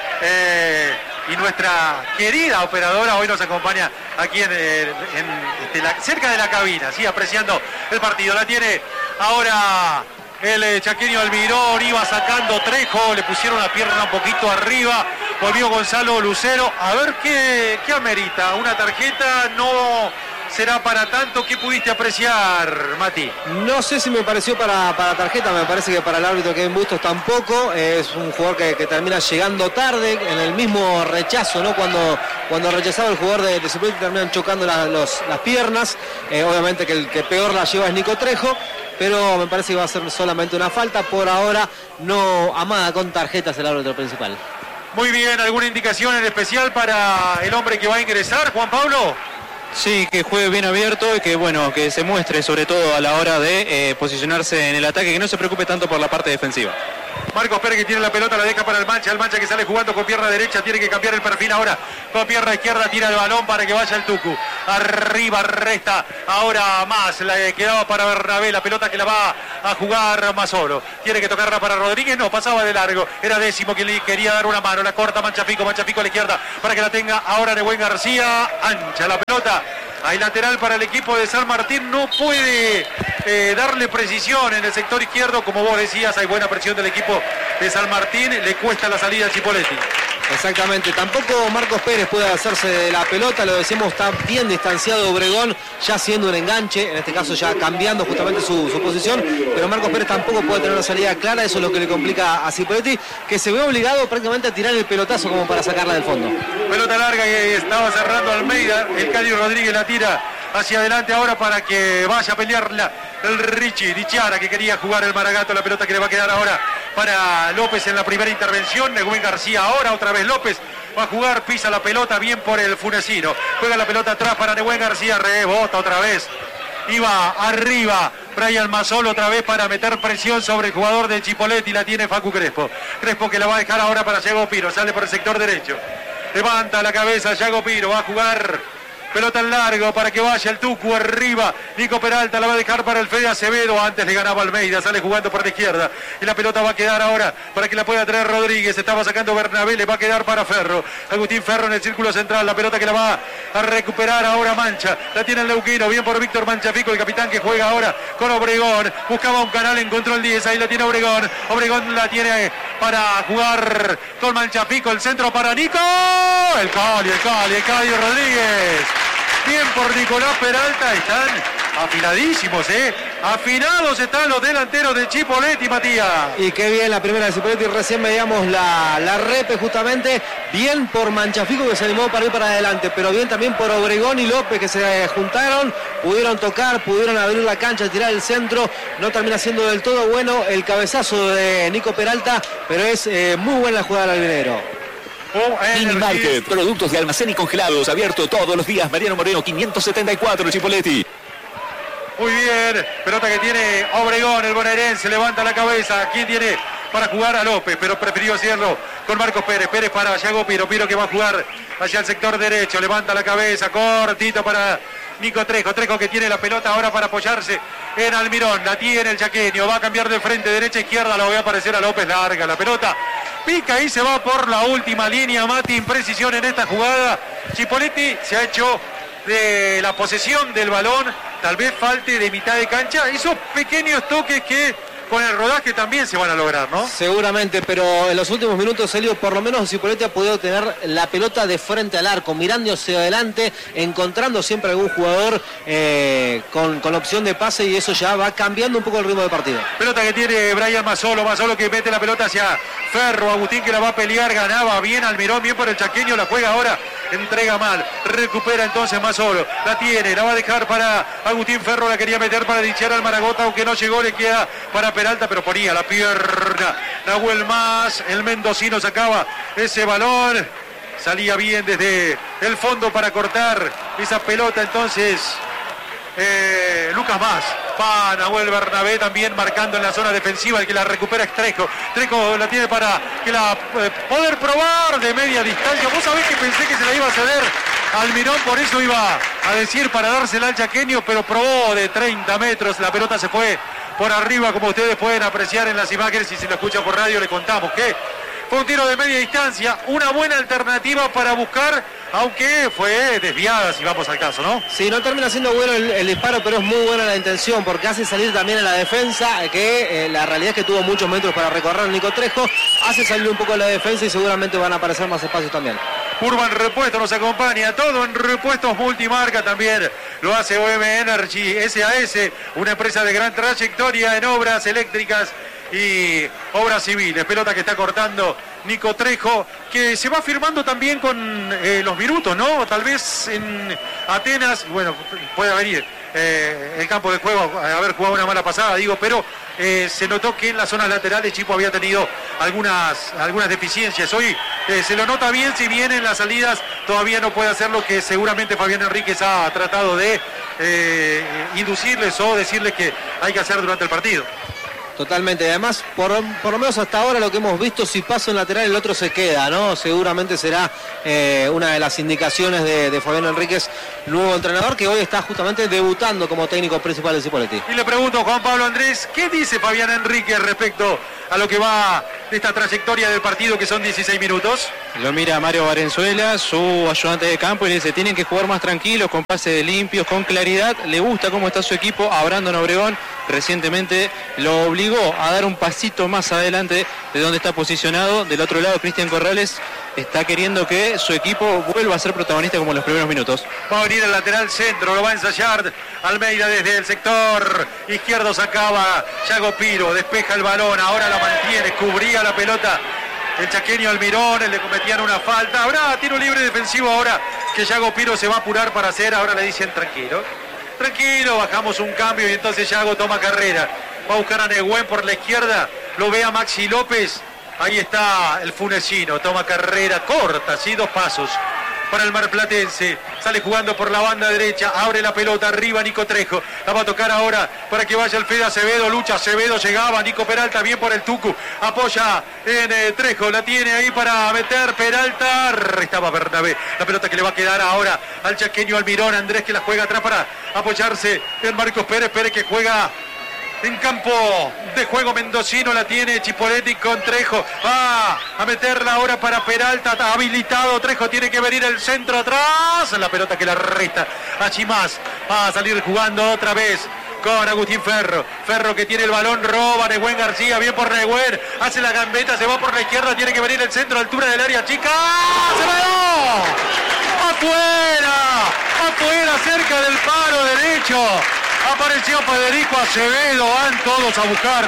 Eh, y nuestra querida operadora hoy nos acompaña aquí en, en, en este, la, cerca de la cabina, ¿sí? Apreciando el partido. La tiene ahora el eh, chaqueño Almirón, iba sacando Trejo, le pusieron la pierna un poquito arriba, volvió Gonzalo Lucero. A ver qué, qué amerita, una tarjeta no será para tanto. ¿Qué pudiste apreciar, Mati? No sé si me pareció para, para tarjeta, me parece que para el árbitro Kevin Bustos tampoco. Es un jugador que, que termina llegando tarde, en el mismo rechazo, ¿no? Cuando, cuando rechazaba el jugador de, de suplente terminan chocando la, los, las piernas. Eh, obviamente que el que peor la lleva es Nico Trejo, pero me parece que va a ser solamente una falta. Por ahora no amada con tarjetas el árbitro principal. Muy bien, ¿alguna indicación en especial para el hombre que va a ingresar, Juan Pablo? Sí, que juegue bien abierto y que bueno, que se muestre sobre todo a la hora de eh, posicionarse en el ataque, que no se preocupe tanto por la parte defensiva. Marcos Pérez que tiene la pelota, la deja para el Mancha, el Mancha que sale jugando con pierna derecha, tiene que cambiar el perfil ahora, con pierna izquierda tira el balón para que vaya el Tucu, arriba resta, ahora más, la quedaba para Bernabé, la pelota que la va a jugar Masolo, tiene que tocarla para Rodríguez, no, pasaba de largo, era Décimo que le quería dar una mano, la corta Manchafico, Manchafico a la izquierda, para que la tenga ahora Nehuen García, ancha la pelota. Hay lateral para el equipo de San Martín, no puede eh, darle precisión en el sector izquierdo, como vos decías, hay buena presión del equipo de San Martín, le cuesta la salida a Chipolletti. Exactamente, tampoco Marcos Pérez puede hacerse de la pelota, lo decimos, está bien distanciado Obregón, ya siendo un enganche, en este caso ya cambiando justamente su, su posición, pero Marcos Pérez tampoco puede tener una salida clara, eso es lo que le complica a Chipolletti, que se ve obligado prácticamente a tirar el pelotazo como para sacarla del fondo. Pelota larga que estaba cerrando Almeida, el Cali Rodríguez la tira hacia adelante ahora para que vaya a pelearla el Richie Dichiara, que quería jugar el Maragato, la pelota que le va a quedar ahora para López en la primera intervención, Nehuen García ahora, otra vez López va a jugar, pisa la pelota bien por el Funesino, juega la pelota atrás para Nehuen García, rebota otra vez, iba arriba Brian Masolo otra vez para meter presión sobre el jugador de Chipolletti, la tiene Facu Crespo, Crespo que la va a dejar ahora para Yago Piro, sale por el sector derecho, levanta la cabeza Yago Piro, va a jugar pelota en largo para que vaya el Tucu arriba. Nico Peralta la va a dejar para el Fede Acevedo. Antes le ganaba Almeida. Sale jugando por la izquierda. Y la pelota va a quedar ahora para que la pueda traer Rodríguez. Estaba sacando Bernabé. Le va a quedar para Ferro. Agustín Ferro en el círculo central. La pelota que la va a recuperar ahora Mancha. La tiene el Neuquino. Bien por Víctor Manchafico, el capitán que juega ahora con Obregón. Buscaba un canal, encontró el diez. Ahí la tiene Obregón. Obregón la tiene para jugar con Manchafico. El centro para Nico. El Cali, el Cali, el Cali Rodríguez. Bien por Nicolás Peralta, están afiladísimos, ¿eh? Afinados están los delanteros de Chipoleti, Matías. Y qué bien la primera de Chipoleti, recién veíamos la, la repe justamente, bien por Manchafico que se animó para ir para adelante, pero bien también por Obregón y López que se juntaron, pudieron tocar, pudieron abrir la cancha, tirar el centro, no termina siendo del todo bueno el cabezazo de Nico Peralta, pero es eh, muy buena la jugada del albinegro. Oh, Mini Market, productos de almacén y congelados, abierto todos los días. Mariano Moreno quinientos setenta y cuatro, Chipoleti. Muy bien, pelota que tiene Obregón, el bonaerense, levanta la cabeza. ¿Quién tiene para jugar? A López, pero prefirió hacerlo con Marcos Pérez. Pérez para Yago Piro, Piro que va a jugar hacia el sector derecho, levanta la cabeza, cortito para Nico Trejo, Trejo que tiene la pelota ahora para apoyarse en Almirón, la tiene el chaqueño, va a cambiar de frente, derecha, izquierda, lo voy a aparecer a López, larga la pelota, pica y se va por la última línea, Mati, imprecisión en esta jugada. Chipoleti se ha hecho de la posesión del balón, tal vez falte de mitad de cancha, esos pequeños toques que con el rodaje también se van a lograr, ¿no? Seguramente, pero en los últimos minutos, Elio, por lo menos Chipoleti ha podido tener la pelota de frente al arco, mirando hacia adelante, encontrando siempre algún jugador eh, con, con opción de pase, y eso ya va cambiando un poco el ritmo del partido. Pelota que tiene Brian Mazzolo, Mazzolo que mete la pelota hacia Ferro, Agustín que la va a pelear, ganaba bien Almirón, bien por el chaqueño, la juega ahora, entrega mal, recupera entonces Mazzolo, la tiene, la va a dejar para Agustín Ferro, la quería meter para dichar al Maragota, aunque no llegó, le queda para Peralta, pero ponía la pierna Nahuel Más, el mendocino sacaba ese balón, salía bien desde el fondo para cortar esa pelota, entonces eh, Lucas Más, para Nahuel Bernabé también marcando en la zona defensiva, el que la recupera es Trejo, Trejo la tiene para que la eh, poder probar de media distancia, vos sabés que pensé que se la iba a ceder Almirón, por eso iba a decir para dársela al chaqueño, pero probó de treinta metros, la pelota se fue por arriba, como ustedes pueden apreciar en las imágenes, y si lo escuchan por radio le contamos que fue un tiro de media distancia, una buena alternativa para buscar, aunque fue desviada, si vamos al caso, ¿no? Sí, no termina siendo bueno el, el disparo, pero es muy buena la intención, porque hace salir también a la defensa, que eh, la realidad es que tuvo muchos metros para recorrer Nico Trejo, hace salir un poco a la defensa y seguramente van a aparecer más espacios también. Urban Repuesto nos acompaña, todo en repuestos multimarca también, lo hace O M Energy S A S, una empresa de gran trayectoria en obras eléctricas y obras civiles. Pelota que está cortando Nico Trejo, que se va firmando también con eh, los minutos, ¿no? Tal vez en Atenas, bueno, puede venir eh, el campo de juego, haber jugado una mala pasada, digo, pero eh, se notó que en las zonas laterales Chipo había tenido algunas, algunas deficiencias. Hoy eh, se lo nota bien, si bien en las salidas todavía no puede hacer lo que seguramente Fabián Enríquez ha tratado de eh, inducirles o decirles que hay que hacer durante el partido. Totalmente, además, por, por lo menos hasta ahora lo que hemos visto, si pasa un lateral el otro se queda, ¿no? Seguramente será eh, una de las indicaciones de, de Fabián Enríquez, nuevo entrenador, que hoy está justamente debutando como técnico principal de Chipoleti. Y le pregunto a Juan Pablo Andrés, ¿qué dice Fabián Enríquez respecto a lo que va de esta trayectoria del partido, que son dieciséis minutos? Lo mira Mario Valenzuela, su ayudante de campo, y le dice, tienen que jugar más tranquilos, con pases limpios, con claridad. Le gusta cómo está su equipo. A Brandon Obregón recientemente lo obligó a dar un pasito más adelante de donde está posicionado. Del otro lado, Cristian Corrales está queriendo que su equipo vuelva a ser protagonista como en los primeros minutos. Va a venir el lateral centro, lo va a ensayar Almeida desde el sector izquierdo, sacaba Yago Piro, despeja el balón, ahora la mantiene, cubría la pelota el chaqueño Almirón, le cometían una falta, habrá tiro libre defensivo ahora que Yago Piro se va a apurar para hacer, ahora le dicen tranquilo, tranquilo, bajamos un cambio y entonces Yago toma carrera, va a buscar a Negüen por la izquierda, lo ve a Maxi López, ahí está el funesino, toma carrera corta, sí, dos pasos para el marplatense, sale jugando por la banda derecha, abre la pelota, arriba Nico Trejo, la va a tocar ahora para que vaya el Fede Acevedo, lucha Acevedo, llegaba Nico Peralta, bien por el Tucu, apoya en eh, Trejo, la tiene ahí para meter Peralta, estaba Bernabé, la pelota que le va a quedar ahora al chaqueño Almirón, Andrés que la juega atrás para apoyarse en Marcos Pérez, Pérez que juega en campo de juego mendocino, la tiene Chipoleti con Trejo, va a meterla ahora para Peralta, está habilitado Trejo, tiene que venir el centro atrás, la pelota que la resta a Chimás, va a salir jugando otra vez con Agustín Ferro, Ferro que tiene el balón, roba Negüen García, bien por Negüen, hace la gambeta, se va por la izquierda, tiene que venir el centro a altura del área chica, ¡se va! ¡Afuera! ¡Afuera! Cerca del palo derecho Apareció Federico Acevedo, van todos a buscar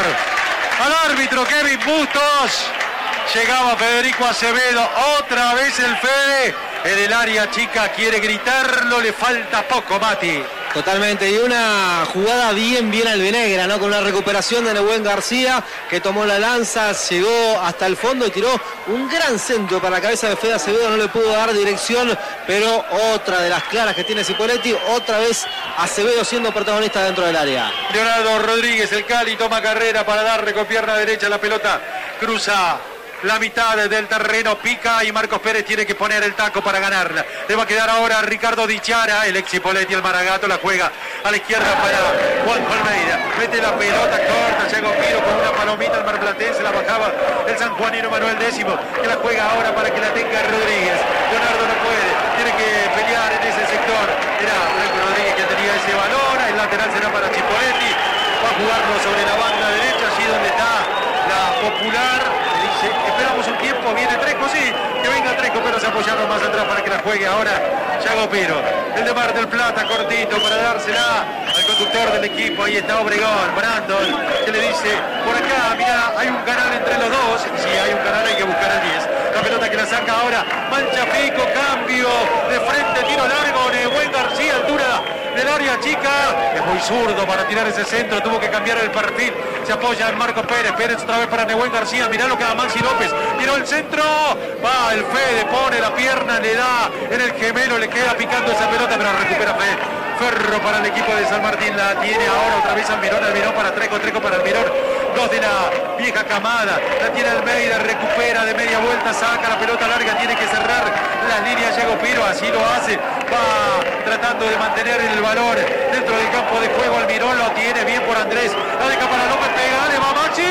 al árbitro Kevin Bustos. Llegaba Federico Acevedo, otra vez el Fede. En el área chica quiere gritarlo, le falta poco, Mati. Totalmente, y una jugada bien, bien albinegra, ¿no? Con una recuperación de Nehuen García, que tomó la lanza, llegó hasta el fondo y tiró un gran centro para la cabeza de Fede Acevedo, no le pudo dar dirección, pero otra de las claras que tiene Cipoletti, otra vez Acevedo siendo protagonista dentro del área. Leonardo Rodríguez, el Cali, toma carrera para darle con pierna derecha la pelota, cruza la mitad del terreno, pica y Marcos Pérez tiene que poner el taco para ganarla. Le va a quedar ahora Ricardo Dichara, el ex Cipoletti, el Maragato, la juega a la izquierda para Juan Almeida. Mete la pelota corta, Thiago Piro con una palomita, el marplatense la bajaba el sanjuanino Manuel Décimo, que la juega ahora para que la tenga Rodríguez. Leonardo no puede, tiene que pelear en ese sector. Era Franco Rodríguez que tenía ese balón, el lateral será para Cipoletti. Va a jugarlo sobre la banda derecha, allí donde está la Popular. Esperamos un tiempo, viene Trejo, sí, que venga Trejo, pero se apoyaron más atrás para que la juegue ahora Thiago Piro. El de Mar del Plata, cortito, para dársela al conductor del equipo. Ahí está Obregón, Brandon, que le dice, por acá, mira, hay un canal entre los dos. Si hay un canal hay que buscar al diez. La pelota que la saca ahora, Mancha Pico, cambio, de frente, tiro largo, Nehuen García, altura del área chica, es muy zurdo para tirar ese centro, tuvo que cambiar el perfil, se apoya en Marcos Pérez, Pérez otra vez para Nehuen García, mirá lo que da Maxi López, tiró el centro, va el Fede, pone la pierna, le da en el gemelo, le queda picando esa pelota, pero recupera Fede. Ferro para el equipo de San Martín, la tiene ahora otra vez Almirón, Almirón para Treco, Treco para Almirón, dos de la vieja camada, la tiene Almeida, recupera de media vuelta, saca la pelota larga, tiene que cerrar las líneas, Thiago Piro, así lo hace, va tratando de mantener el balón dentro del campo de juego, Almirón lo tiene bien por Andrés, la deja para López, pegale, va Maxi,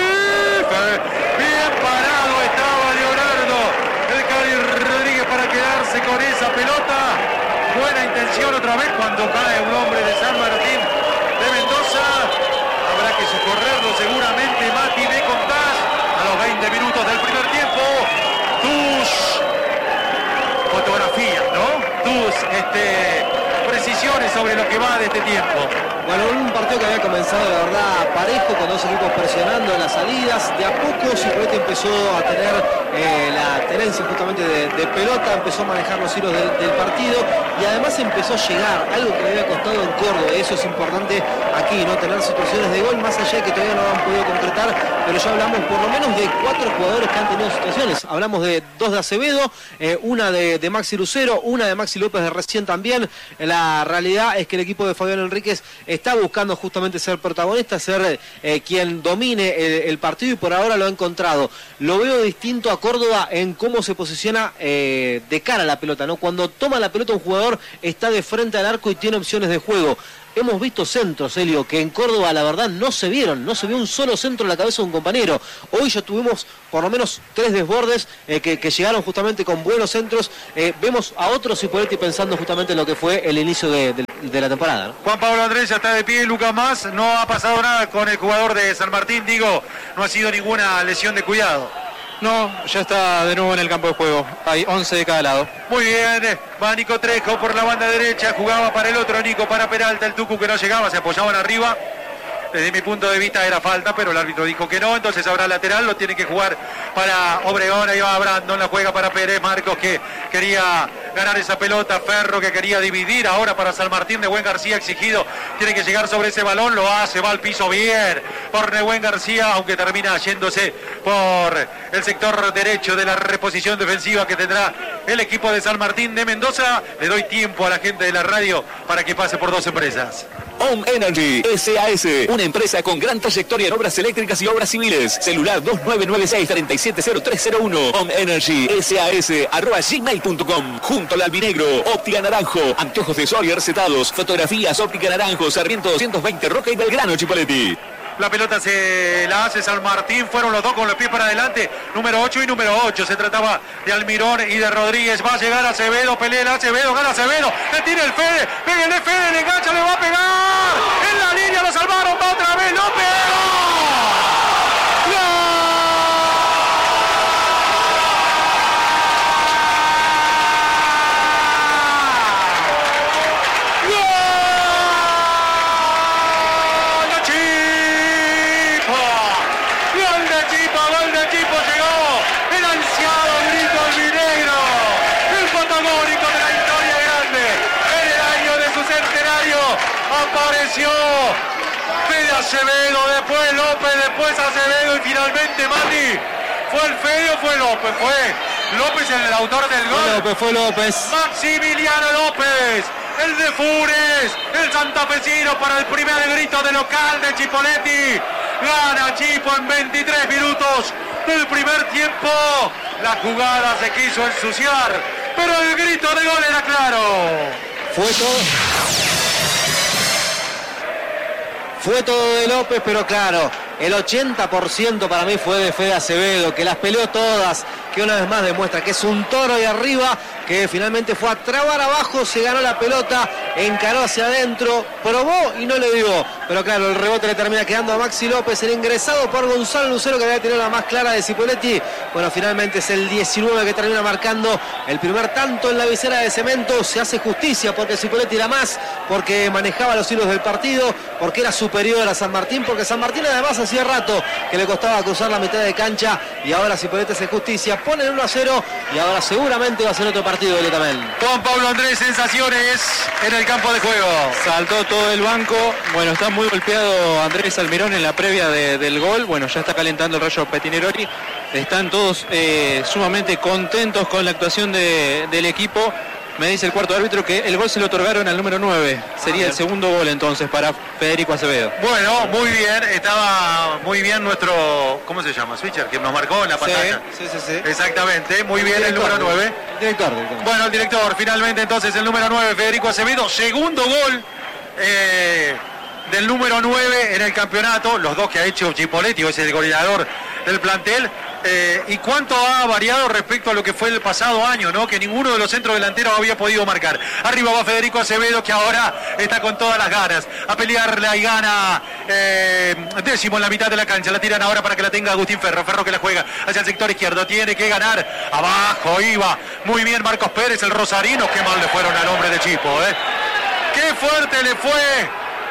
bien parado estaba Leonardo, el Cali Rodríguez para quedarse con esa pelota. Buena intención otra vez cuando cae un hombre de San Martín de Mendoza. Habrá que socorrerlo seguramente. Mati, me contás a los veinte minutos del primer tiempo tus fotografías, ¿no? Tus este, precisiones sobre lo que va de este tiempo. Bueno, un partido que había comenzado, la verdad, parejo, con dos equipos presionando en las salidas. De a poco Cipoletti empezó a tener eh, la tenencia justamente de, de pelota, empezó a manejar los hilos del, del partido y además empezó a llegar, algo que le había costado en Córdoba. Eso es importante aquí, ¿no? Tener situaciones de gol, más allá de que todavía no han podido concretar, pero ya hablamos por lo menos de cuatro jugadores que han tenido situaciones. Hablamos de dos de Acevedo, eh, una de, de Maxi Lucero, una de Maxi López de recién también. La realidad es que el equipo de Fabián Enríquez está buscando justamente ser protagonista, ser eh, quien domine el, el partido y por ahora lo ha encontrado. Lo veo distinto a Córdoba en cómo se posiciona eh, de cara a la pelota, ¿no? Cuando toma la pelota un jugador está de frente al arco y tiene opciones de juego. Hemos visto centros, Helio, que en Córdoba la verdad no se vieron, no se vio un solo centro en la cabeza de un compañero. Hoy ya tuvimos por lo menos tres desbordes eh, que, que llegaron justamente con buenos centros. Eh, vemos a otros Cipoletti pensando justamente en lo que fue el inicio de, de, de la temporada, ¿no? Juan Pablo Andrés ya está de pie, Lucas Más, no ha pasado nada con el jugador de San Martín, digo, no ha sido ninguna lesión de cuidado. No, ya está de nuevo en el campo de juego. Hay once de cada lado. Muy bien, va Nico Trejo por la banda derecha, jugaba para el otro Nico, para Peralta, el Tucu que no llegaba, se apoyaban arriba. Desde mi punto de vista era falta, pero el árbitro dijo que no, entonces habrá lateral, lo tiene que jugar para Obregón, ahí va Brandon, la juega para Pérez, Marcos que quería ganar esa pelota, Ferro que quería dividir, ahora para San Martín, Nehuen García exigido, tiene que llegar sobre ese balón, lo hace, va al piso bien por Nehuen García, aunque termina yéndose por el sector derecho de la reposición defensiva que tendrá el equipo de San Martín de Mendoza. Le doy tiempo a la gente de la radio para que pase por dos empresas. Home Energy S A S, una empresa con gran trayectoria en obras eléctricas y obras civiles. Celular dos nueve nueve seis, tres siete cero tres cero uno. Home Energy S A S arroba gmail punto com. Junto al albinegro, Óptica Naranjo, anteojos de sol y recetados, fotografías, Óptica Naranjo, Sarmiento doscientos veinte, Roca y Belgrano, Chipoletti. La pelota se la hace San Martín, fueron los dos con los pies para adelante, número ocho y número ocho, se trataba de Almirón y de Rodríguez, va a llegar Acevedo, pelea el Acevedo, gana Acevedo, le tira el Fede, pégale Fede, le engancha, le va a pegar, en la línea lo salvaron, va otra vez, lo pegó. apareció Fede Acevedo, después López, después Acevedo y finalmente Mati. ¿Fue el Fede o fue López? Fue López el autor del gol. Fue López, fue López. Maximiliano López, el de Fures, el santafesino para el primer grito de local de Chipoletti. Gana Chipo en veintitrés minutos del primer tiempo. La jugada se quiso ensuciar, pero el grito de gol era claro. Fue todo. Fue todo de López, pero claro, el ochenta por ciento para mí fue de Fede Acevedo, que las peleó todas, que una vez más demuestra que es un toro ahí arriba, que finalmente fue a trabar abajo, se ganó la pelota, encaró hacia adentro, probó y no le dio. Pero claro, el rebote le termina quedando a Maxi López, el ingresado por Gonzalo Lucero, que había tenido la más clara de Cipoletti. Bueno, finalmente es el diecinueve que termina marcando el primer tanto en la visera de Cemento. Se hace justicia porque Cipoletti era más, porque manejaba los hilos del partido, porque era superior a San Martín, porque San Martín además hacía rato que le costaba cruzar la mitad de cancha, y ahora Cipoletti hace justicia, pone el uno a cero y ahora seguramente va a ser otro partido de Letamel. Juan Pablo Andrés, sensaciones en el campo de juego. Saltó todo el banco. Bueno, está muy golpeado Andrés Almirón en la previa de, del gol. Bueno, ya está calentando el Rayo Petineroli. Están todos eh, sumamente contentos con la actuación de, del equipo. Me dice el cuarto árbitro que el gol se lo otorgaron al número nueve. Sería ah, el segundo gol entonces para Federico Acevedo. Bueno, muy bien. Estaba muy bien nuestro, ¿cómo se llama? Switcher, que nos marcó en la pantalla. Sí, sí, sí. Exactamente, muy bien el, el número nueve. El director, director. Bueno, el director, finalmente entonces el número nueve, Federico Acevedo. Segundo gol eh, del número nueve en el campeonato. Los dos que ha hecho Chipoletti, es el goleador del plantel. Eh, ¿Y cuánto ha variado respecto a lo que fue el pasado año, ¿no? Que ninguno de los centros delanteros había podido marcar. Arriba va Federico Acevedo, que ahora está con todas las ganas a pelearla y gana eh, décimo en la mitad de la cancha. La tiran ahora para que la tenga Agustín Ferro. Ferro que la juega hacia el sector izquierdo. Tiene que ganar. Abajo iba. Muy bien Marcos Pérez, el rosarino. Qué mal le fueron al hombre de Chipo, ¿eh? Qué fuerte le fue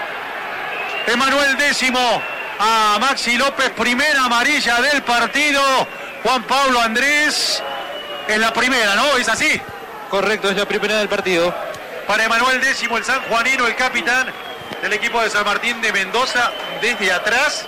Emanuel Décimo a Maxi López, primera amarilla del partido. Juan Pablo Andrés, es la primera, ¿no? ¿Es así? Correcto, es la primera del partido. Para Emanuel Décimo, el sanjuanino, el capitán del equipo de San Martín de Mendoza, desde atrás,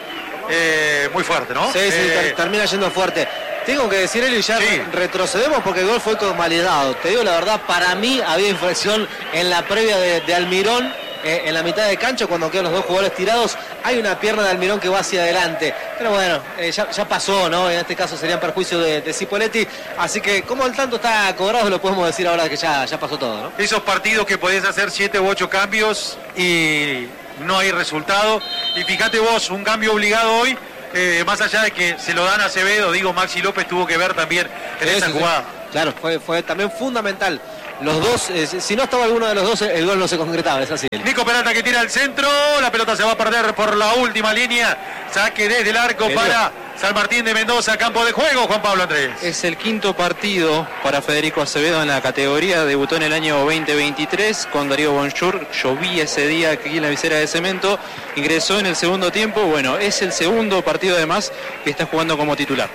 eh, muy fuerte, ¿no? Sí, sí, eh, termina yendo fuerte. Tengo que decir, Eli, ya sí. retrocedemos porque el gol fue convalidado. Te digo la verdad, para mí había infracción en la previa de, de Almirón. Eh, en la mitad de cancha, cuando quedan los dos jugadores tirados, hay una pierna de Almirón que va hacia adelante. Pero bueno, eh, ya, ya pasó, ¿no? En este caso sería en perjuicio de, de Cipoletti. Así que, como el tanto está cobrado, lo podemos decir ahora que ya, ya pasó todo, ¿no? Esos partidos que podés hacer siete u ocho cambios y no hay resultado. Y fíjate vos, un cambio obligado hoy, eh, más allá de que se lo dan a Acevedo, digo, Maxi López tuvo que ver también en sí, esa sí, jugada. Sí. Claro, fue, fue también fundamental. Los dos, eh, si no estaba alguno de los dos, el gol no se concretaba, es así. Nico Peralta que tira al centro, la pelota se va a perder por la última línea, saque desde el arco Pero... para San Martín de Mendoza, campo de juego, Juan Pablo Andrés. Es el quinto partido para Federico Acevedo en la categoría, debutó en el año veinte veintitrés con Darío Bonjour, llovía ese día aquí en la visera de Cemento, ingresó en el segundo tiempo, bueno, es el segundo partido además que está jugando como titular.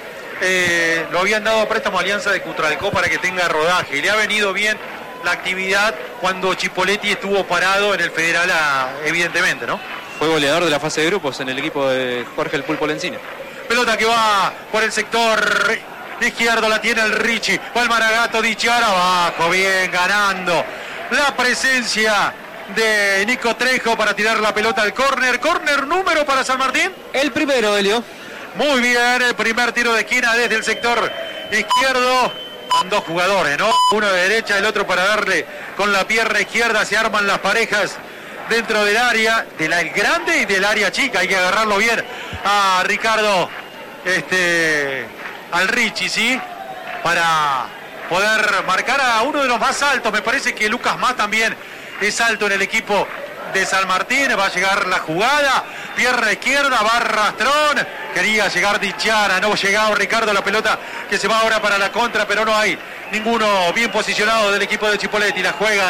Eh, lo habían dado a préstamo a Alianza de Cutralcó para que tenga rodaje y le ha venido bien la actividad cuando Chipoletti estuvo parado en el Federal, evidentemente, ¿no? Fue goleador de la fase de grupos en el equipo de Jorge el Pulpo Lencina. Pelota que va por el sector izquierdo, la tiene el Richie, va el Maragato Dichiara, abajo, bien, ganando la presencia de Nico Trejo para tirar la pelota al córner. Córner número para San Martín. El primero, Helio. Muy bien, el primer tiro de esquina desde el sector izquierdo. Son dos jugadores, ¿no? Uno de derecha, el otro para darle con la pierna izquierda. Se arman las parejas dentro del área, del grande y del área chica. Hay que agarrarlo bien a Ricardo, este, al Richie, ¿sí? Para poder marcar a uno de los más altos. Me parece que Lucas Más también es alto en el equipo de San Martín. Va a llegar la jugada, pierna izquierda, va Rastrón, quería llegar Dichiara, no llegado Ricardo, la pelota que se va ahora para la contra, pero no hay ninguno bien posicionado del equipo de Chipoletti. La juegan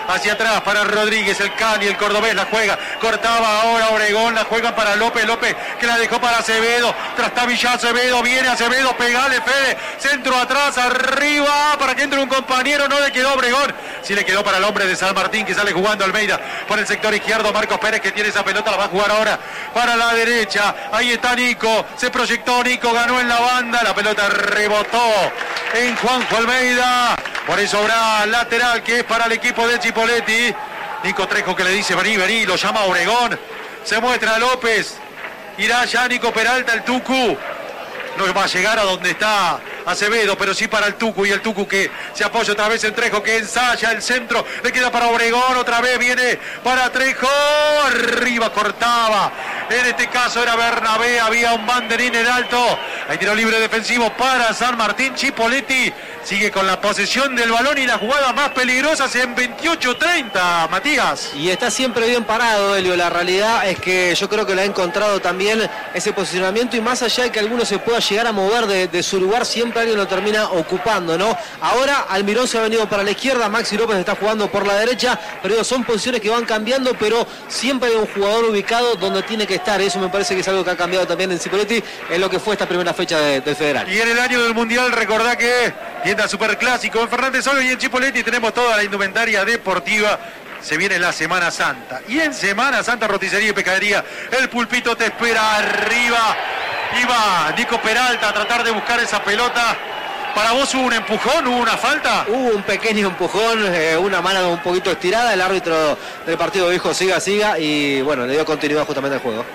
hacia atrás para Rodríguez, el Cani, el cordobés la juega, cortaba ahora Obregón, la juegan para López, López que la dejó para Acevedo, trastabilla Acevedo, viene Acevedo, pegale Fede, centro atrás, arriba, para que entre un compañero, no le quedó Obregón, sí le quedó para el hombre de San Martín que sale jugando Almeida por el sector izquierdo, Marcos Pérez que tiene esa pelota, la va a jugar ahora para la derecha, ahí está Nico, se proyectó Nico, ganó en la banda, la pelota rebotó en Juanjo Almeida, por eso habrá lateral que es para el equipo de Chipoletti. Nico Trejo que le dice vení, vení, lo llama Obregón, se muestra López, irá ya Nico Peralta, el Tucu, no va a llegar a donde está Acevedo, pero sí para el Tucu, y el Tucu que se apoya otra vez en Trejo, que ensaya el centro, le queda para Obregón, otra vez viene para Trejo, arriba cortaba, en este caso era Bernabé, había un banderín en alto, hay tiro libre defensivo para San Martín. Chipoletti sigue con la posesión del balón y las jugadas más peligrosas en veintiocho treinta, Matías. Y está siempre bien parado, Helio, la realidad es que yo creo que le ha encontrado también ese posicionamiento, y más allá de que alguno se pueda llegar a mover de, de su lugar, siempre alguien lo termina ocupando, ¿no? Ahora Almirón se ha venido para la izquierda, Maxi López está jugando por la derecha, pero son posiciones que van cambiando, pero siempre hay un jugador ubicado donde tiene que estar. Eso me parece que es algo que ha cambiado también en Chipoletti en lo que fue esta primera fecha de, del Federal. Y en el año del Mundial, recordá que tienda Superclásico en Fernández Olmo, y en Chipoletti tenemos toda la indumentaria deportiva. Se viene la Semana Santa, y en Semana Santa roticería y pescadería El Pulpito te espera arriba. Iba Nico Peralta a tratar de buscar esa pelota. ¿Para vos hubo un empujón, hubo una falta? Hubo un pequeño empujón, eh, una mano un poquito estirada, el árbitro del partido dijo siga, siga, y bueno, le dio continuidad justamente al juego.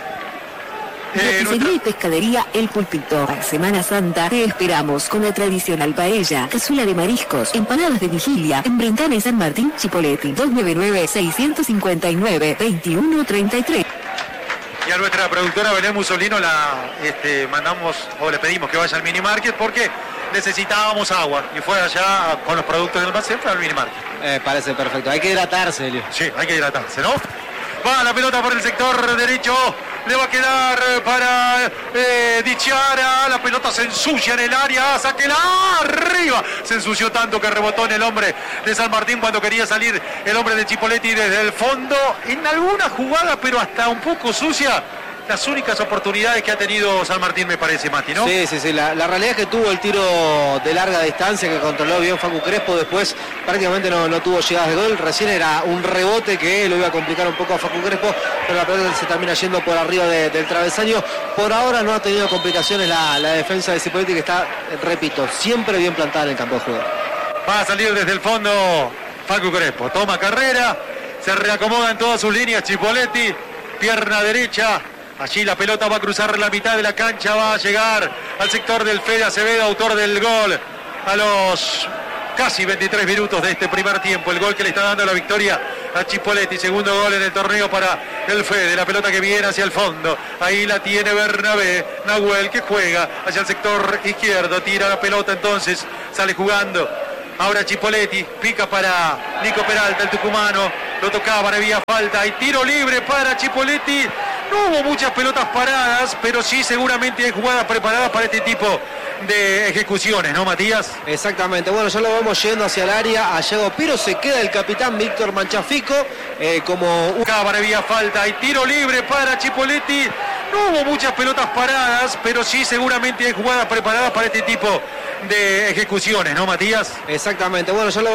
Eh, Roticería y pescadería El Pulpito. Para Semana Santa te esperamos con la tradicional paella, cazuela de mariscos, empanadas de vigilia, en Brentana y San Martín, Chipoletti. dos nueve nueve, seis cinco nueve, dos uno tres tres. Y a nuestra productora Belén Musolino la este, mandamos o le pedimos que vaya al mini market porque necesitábamos agua, y fue allá con los productos del almacén, fue al mini market. Eh, parece perfecto, hay que hidratarse, Helio. Sí, hay que hidratarse, ¿no? Va la pelota por el sector derecho, le va a quedar para eh, Dichiara, la pelota se ensucia en el área, sáquela arriba, se ensució tanto que rebotó en el hombre de San Martín cuando quería salir el hombre de Chipoletti desde el fondo, en alguna jugada pero hasta un poco sucia, las únicas oportunidades que ha tenido San Martín, me parece, Mati, ¿no? Sí, sí, sí, la, la realidad es que tuvo el tiro de larga distancia que controló bien Facu Crespo, después prácticamente no, no tuvo llegadas de gol, recién era un rebote que lo iba a complicar un poco a Facu Crespo, pero la pelota se termina yendo por arriba de, del travesaño. Por ahora no ha tenido complicaciones la, la defensa de Chipoletti, que está, repito, siempre bien plantada en el campo de juego. Va a salir desde el fondo Facu Crespo, toma carrera, se reacomoda en todas sus líneas Chipoletti, pierna derecha. Allí la pelota va a cruzar la mitad de la cancha, va a llegar al sector del Fede Acevedo, autor del gol, a los casi veintitrés minutos de este primer tiempo. El gol que le está dando la victoria a Chipoletti, segundo gol en el torneo para el Fede. La pelota que viene hacia el fondo, ahí la tiene Bernabé, Nahuel que juega hacia el sector izquierdo, tira la pelota entonces, sale jugando. Ahora Chipoletti, pica para Nico Peralta, el tucumano, lo tocaba, había falta, hay tiro libre para Chipoletti. No hubo muchas pelotas paradas, pero sí seguramente hay jugadas preparadas para este tipo de ejecuciones, ¿no, Matías? Exactamente, bueno, ya lo vamos yendo hacia el área, a Yago Piro, se queda el capitán Víctor Manchafico, eh, como... Cámara, había falta, hay tiro libre para Chipoletti. No hubo muchas pelotas paradas, pero sí seguramente hay jugadas preparadas para este tipo de ejecuciones, ¿no, Matías? Exactamente, bueno, ya lo